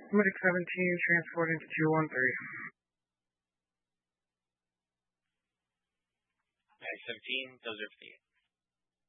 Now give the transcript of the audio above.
Medic 17, transporting to 213. Medic 17, those are for you.